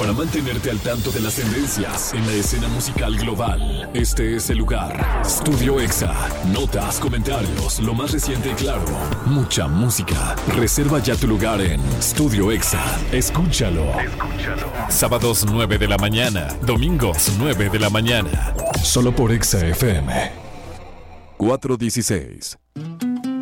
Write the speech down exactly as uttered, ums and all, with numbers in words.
Para mantenerte al tanto de las tendencias en la escena musical global, este es el lugar. Estudio Exa. Notas, comentarios, lo más reciente y claro. Mucha música. Reserva ya tu lugar en Estudio Exa. Escúchalo. Escúchalo. Sábados nueve de la mañana. Domingos nueve de la mañana. Solo por Exa F M. cuatro dieciséis.